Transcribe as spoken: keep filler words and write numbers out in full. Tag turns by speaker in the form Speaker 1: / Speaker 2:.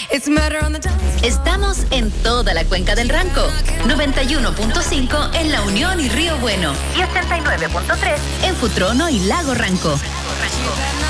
Speaker 1: Estamos en toda la cuenca del Ranco, noventa y uno punto cinco en La Unión y Río Bueno y ochenta y nueve punto tres en Futrono y Lago Ranco.